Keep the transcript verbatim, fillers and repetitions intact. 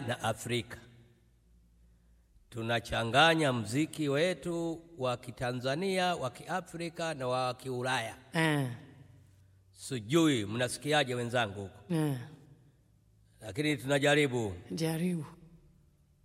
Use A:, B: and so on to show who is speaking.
A: na Afrika. Tunachanganya mziki wetu wa Kitanzania, wa Kiafrika na wa Kiulaya.
B: Eh.
A: Sijui mnasikiaje wenzangu huko?
B: Eh.
A: Lakini tunajaribu.
B: Jaribu.